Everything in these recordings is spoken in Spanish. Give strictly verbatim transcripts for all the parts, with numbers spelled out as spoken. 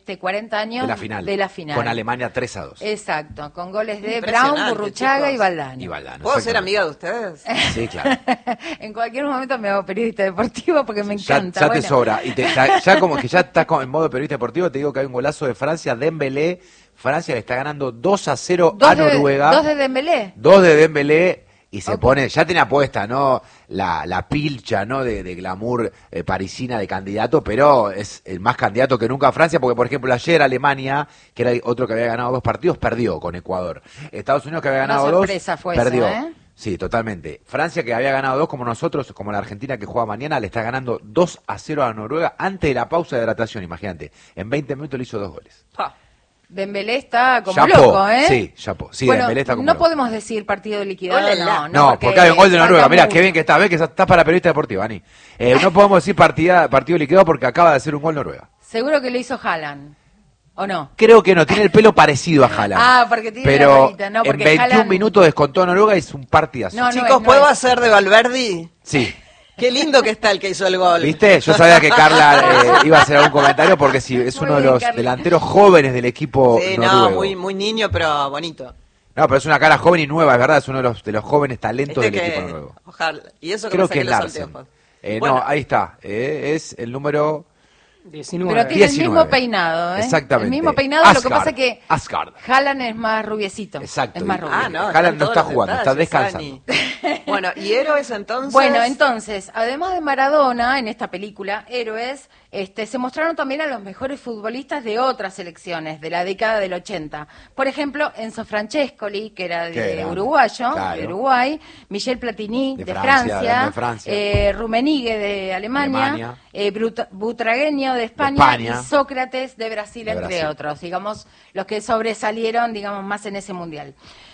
este cuarenta años de la final. De la final. Con Alemania tres a dos. Exacto, con goles de Brown, Burruchaga y Valdano. Y Valdano. ¿Puedo ser amiga de ustedes? Sí, claro. En cualquier momento me hago periodista deportivo porque me Ya, encanta. ya bueno. te sobra. Y te, ya, ya como que ya estás en modo periodista deportivo, te digo que hay un golazo de Francia, Dembélé. Francia le está ganando dos a cero Dos a de- Noruega. dos de Dembélé. Dos de Dembélé. Y se Ok. pone, ya tiene apuesta, ¿no? La, la pilcha, ¿no? De, de glamour eh, parisina de candidato, pero es el más candidato que nunca a Francia, porque, por ejemplo, ayer Alemania, que era otro que había ganado dos partidos, perdió con Ecuador. Estados Unidos, que había Una ganado dos, sorpresa fue esa, perdió. ¿eh? Sí, totalmente. Francia, que había ganado dos como nosotros, como la Argentina que juega mañana, le está ganando dos a cero a Noruega antes de la pausa de hidratación, imagínate. En veinte minutos le hizo dos goles. Pa. Dembélé está como Chapó, loco, ¿eh? sí, chapó. Sí, bueno, Dembélé está como no loco. podemos decir partido liquidado, Hola, no, no, No, porque, hay un gol de falta Noruega. Mirá, mucho. qué bien que está. ¿Ves que estás para periodista deportivo, Ani? Eh, no podemos decir partida, partido liquidado porque acaba de hacer un gol Noruega. Seguro que lo hizo Haaland, ¿o no? Creo que no, tiene el pelo parecido a Haaland. Ah, porque tiene la Pero bolita, no, en porque veintiún Haaland- minutos descontó a Noruega y es un partidazo. No, no Chicos, es, no ¿puedo es. hacer de Valverde? Sí. Qué lindo que está el que hizo el gol. ¿Viste? Yo sabía que Carla eh, iba a hacer algún comentario porque sí, es Muy uno de bien, los Carla. delanteros jóvenes del equipo Sí, noruego. no, muy, muy niño, pero bonito. No, pero es una cara joven y nueva, es verdad, es uno de los, de los jóvenes talentos Este del que, equipo noruego. ojalá. Y eso que Creo me que saqué es los Larsen. anteojos. Eh, Bueno. No, ahí está. eh, es el número... diecinueve. Pero tiene el diecinueve. mismo peinado, ¿eh? Exactamente. El mismo peinado, lo que Asgard. pasa es que Asgard. Haaland es más rubiecito. Exacto. Es más Y- rubio. Ah, no, Haaland están no todos está los jugando, está detalles, descansando. Ani. Bueno, y héroes entonces. Bueno, entonces, además de Maradona, en esta película, Héroes, este, se mostraron también a los mejores futbolistas de otras selecciones de la década del ochenta. Por ejemplo, Enzo Francescoli, que era Qué de grande, uruguayo, claro. de Uruguay, Michel Platini, De de, Francia, Francia, de Francia. eh, Rummenigge, de Alemania, Alemania. eh, Brut- Butragueño, de España, España. y Sócrates, de Brasil, De entre Brasil. otros, digamos, los que sobresalieron, digamos, más en ese mundial.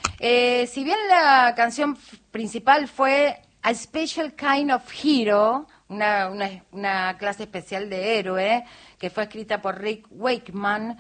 Eh, si bien la canción f- principal fue A Special Kind of Hero, una, una, una clase especial de héroe, que fue escrita por Rick Wakeman,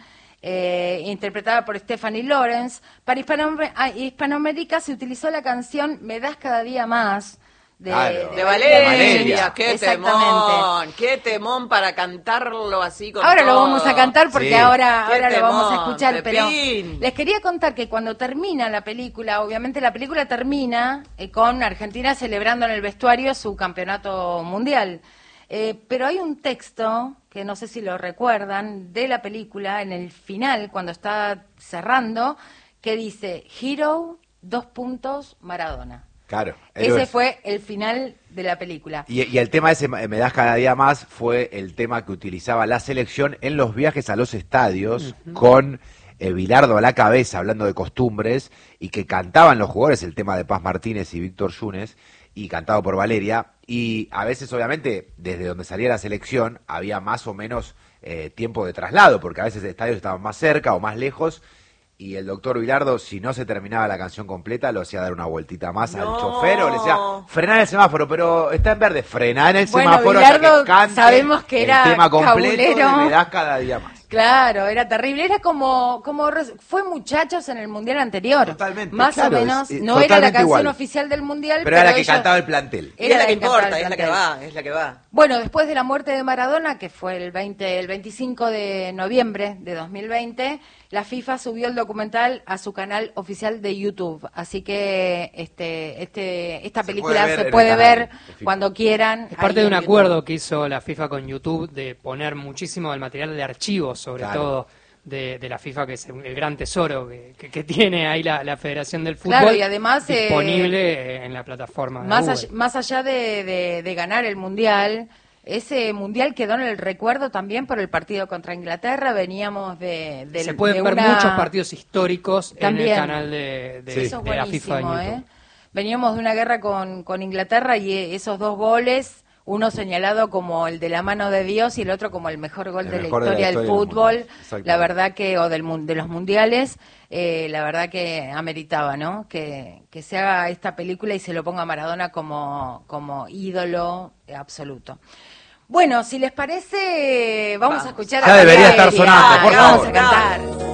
eh, interpretada por Stephanie Lawrence, para Hispanoam- a- Hispanoamérica se utilizó la canción Me das cada día más, de, Claro. De Valeria, Valeria. qué Exactamente. temón, qué temón para cantarlo así con Ahora lo todo. vamos a cantar porque Sí. ahora, Qué ahora lo vamos a temón, escuchar, pero Pepín. les quería contar que cuando termina la película, obviamente la película termina eh, con Argentina celebrando en el vestuario su campeonato mundial. Eh, pero hay un texto, que no sé si lo recuerdan, de la película, en el final, cuando está cerrando, que dice, Hero, dos puntos, Maradona. Claro. Ese héroes. fue el final de la película. Y, y el tema ese, Me das cada día más, fue el tema que utilizaba la selección en los viajes a los estadios con eh, Bilardo a la cabeza, hablando de costumbres, y que cantaban los jugadores el tema de Paz Martínez y Víctor Yunes, y cantado por Valeria. Y a veces, obviamente, desde donde salía la selección, había más o menos eh, tiempo de traslado, porque a veces estadios estaban más cerca o más lejos. Y el doctor Bilardo, si no se terminaba la canción completa, lo hacía dar una vueltita más al No. chofer o le decía, frená el semáforo, pero está en verde, frená en el Bueno, semáforo hasta Bilardo que cante sabemos que era el tema completo cabulero. y me das cada día más. Claro, era terrible. Era como, como res- fue Muchachos en el mundial anterior. Totalmente, Más claro, o menos. es- es no era la totalmente canción igual. oficial del mundial. Pero era la que ellos- cantaba el plantel. Y es la que cantaba importa, el es la que plantel. va, es la que va. Bueno, después de la muerte de Maradona, que fue el veinte, el veinticinco de noviembre de dos mil veinte, la FIFA subió el documental a su canal oficial de YouTube. Así que este, este, esta Se película puede ver se en puede el ver canal de FIFA. cuando quieran. Es parte ahí de un en YouTube. acuerdo que hizo la FIFA con YouTube de poner muchísimo del material de archivos, sobre Claro. todo de, de la FIFA, que es el gran tesoro que, que- que tiene ahí la, la Federación del Fútbol. Claro, y además, eh, disponible en la plataforma de Más Google. allá, más allá de, de- de ganar el Mundial, ese Mundial quedó en el recuerdo también por el partido contra Inglaterra. Veníamos de... de Se pueden de ver una- muchos partidos históricos También. en el canal de, de- Sí. Eso es de la FIFA en buenísimo, YouTube. ¿eh? Veníamos de una guerra con, con Inglaterra y eh, esos dos goles, uno señalado como el de la mano de Dios y el otro como el mejor gol El de la mejor de la historia del historia del fútbol, mundial. Exactamente. la verdad que, o del, mun- de los mundiales, eh, la verdad que ameritaba, ¿no? Que, que se haga esta película y se lo ponga a Maradona como, como ídolo absoluto. Bueno, si les parece, vamos, Vamos. a escuchar Ya a debería Valeria. estar sonando, por Vamos favor. a cantar.